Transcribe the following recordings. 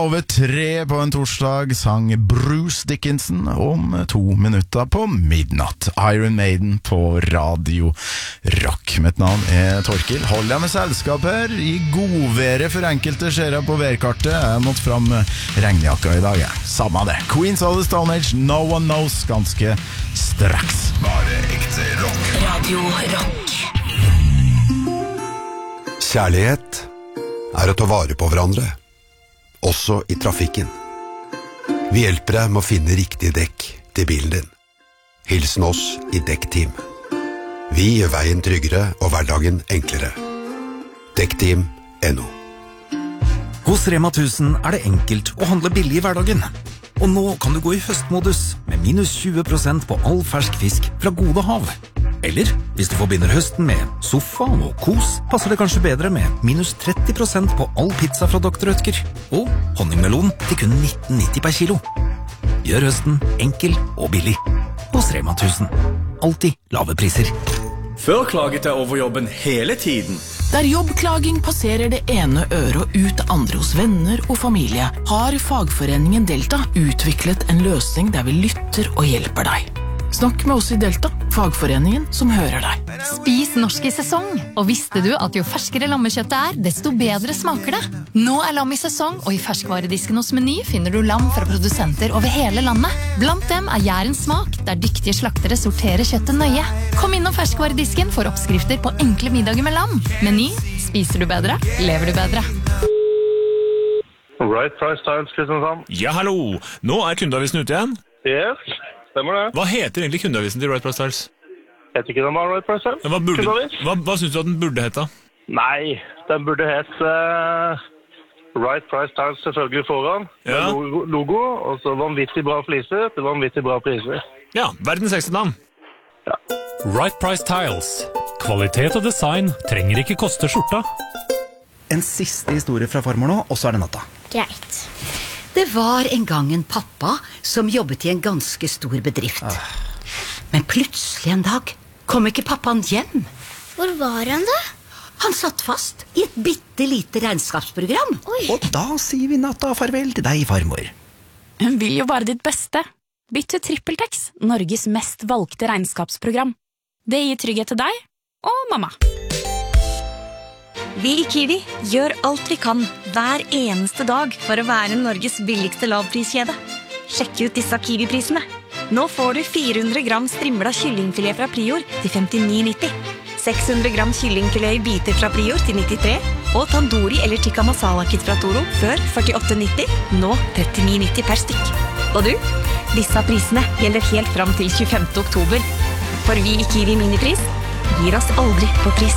Over 3 på en torsdag sang Bruce Dickinson om 2 minutter på midnatt. Iron Maiden på Radio Rock. Mitt navn Torkil. Hold deg med selskap her. I godværet for enkelte ser jeg på værkartet. Jeg måtte fram regnjakka i dag. Samme det. Queens of the Stone Age, No One Knows, ganske straks. Bare ekte rock. Radio Rock. Kjærlighet å ta vare på hverandre. Også i trafikken. Vi hjelper deg med å finne riktig dekk til bilen din. Hilsen oss i Dekkteam. Vi gjør veien tryggere og hverdagen enklere. Dekkteam.no. Hos Rema 1000 det enkelt å handle billig i hverdagen. Og nå kan du gå i høstmodus med minus 20% på all fersk fisk fra Gode Hav. Eller, hvis du forbinder høsten med sofa og kos, passer det kanskje bedre med minus 30% på all pizza fra Dr. Rødtger. Og honningmelon til kun 19,90 per kilo. Gjør høsten enkel og billig. Hos Rema 1000. Alltid lave priser. Før klaget jeg over jobben hele tiden. Der jobbklaging passerer det ene øret og ut andre hos venner og familie, har fagforeningen Delta utviklet en løsning der vi lytter og hjelper deg. Snakk med oss i Delta, fagforeningen som hører deg. Spis norsk i sesong. Og visste du at jo ferskere lammekjøttet desto bedre smaker det? Nå lam i sesong, og i ferskvaredisken hos Meny finner du lam fra produsenter over hele landet. Blant dem Jærens smak, der dyktige slaktere sorterer kjøttet nøye. Kom innom ferskvaredisken for oppskrifter på enkle middager med lam. Meny, spiser du bedre, lever du bedre. Right Price Tiles, Kristiansand. Ja, hallo. Nå kundeavisen ute igjen. Yes, stemmer det. Hva heter egentlig kundeavisen til Right Price Tiles? Heter ikke den bare Right Price Tiles? Hva synes du at den burde hete? Nei, den burde hete Right Price Tiles selvfølgelig foran. Ja. Logo, og så vanvittig bra fliser til vanvittig bra priser. Ja, verdens ekste navn. Ja. Right Price Tiles. Kvalitet og design trenger ikke koste skjorta. En siste historie fra farmor nå, og så det natta. Greit. Det var en gang en pappa som jobbet i en ganske stor bedrift. Men plutselig en dag kom ikke pappaen hjem. Hvor var han da? Han satt fast i et bittelite regnskapsprogram. Oi. Og da sier vi natta farvel til deg, farmor. Hun vil jo bare ditt beste. Bytt til TrippelTex, Norges mest valgte regnskapsprogram. Det gir trygghet til deg og mamma. Vi i Kiwi gjør alt vi kan hver eneste dag for å være Norges billigste lavpriskjede. Sjekk ut disse Kiwi-prisene. Nå får du 400 gram strimla kyllingfilet fra Prior til 59,90. 600 gram kyllingfilet i biter fra Prior til 93. Og tandoori eller tikka masala kit fra Toro før 48,90. Nå 39,90 per stykk. Og du, disse prisene gjelder helt fram til 25. oktober. For vi i Kiwi Minipris gir oss aldri på pris.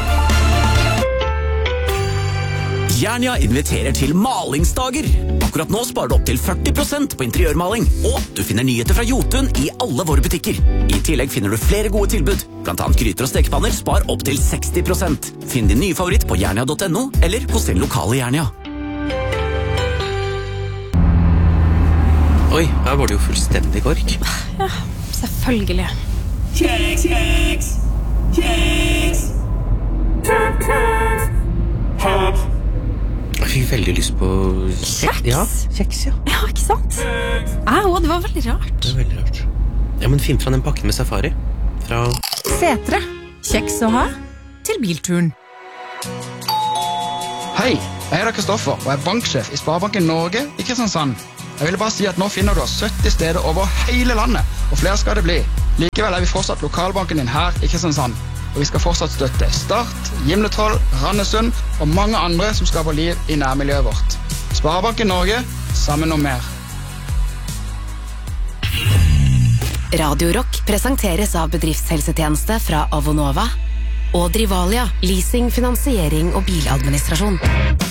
Jernia inviterer til malingsdager. Akkurat nå sparer du opp til 40% på interiørmaling. Og du finner nyheter fra Jotun i alle våre butikker. I tillegg finner du flere gode tilbud. Blant annet gryter og stekepanner spar opp til 60%. Finn din nye favoritt på jernia.no eller hos din lokale Jernia. Oi, her var det jo fullstendig kork. Ja, selvfølgelig. Kjeks, kjeks, kjeks. Kjeks. Jeg fikk veldig lyst på kjeks. Ja, kjeks, ja. Ja, ikke sant? Det var veldig rart. Det var veldig rart. Ja, men finn fra den pakken med safari. Fra Setre. Kjeks å ha til bilturen. Hei, jeg heter Kristoffer og banksjef i Sparebanken Norge i Kristiansand. Jeg ville bare si at nå finner du oss 70 steder over hele landet, og flere skal det bli. Likevel vi fortsatt lokalbanken din her i Kristiansand. Og vi skal fortsatt støtte Start, Gimletroll, Randesund og mange andre som skaper liv i nærmiljøet vårt. Sparebanken Norge, sammen om mer. Radio Rock presenteres av bedriftshelsetjeneste fra Avonova og Drivalia, leasing, finansiering og biladministrasjon.